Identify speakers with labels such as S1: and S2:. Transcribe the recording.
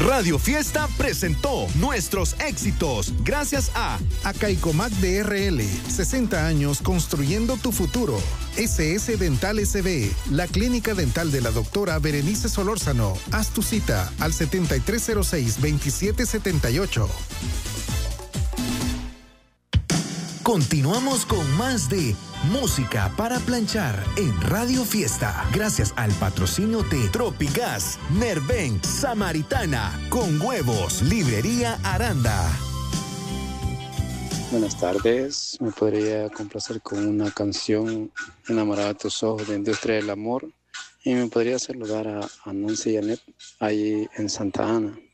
S1: Radio Fiesta presentó nuestros éxitos gracias a
S2: Acaicomac DRL, 60 años construyendo tu futuro. SS Dental SB, la clínica dental de la doctora Berenice Solórzano. Haz tu cita al 7306-2778.
S1: Continuamos con más de Música para Planchar en Radio Fiesta. Gracias al patrocinio de Tropigas, Nerven, Samaritana, Con Huevos, Librería Aranda.
S3: Buenas tardes, me podría complacer con una canción Enamorada de tus ojos de Industria del Amor y me podría hacer lugar a Nancy y Janet ahí en Santa Ana.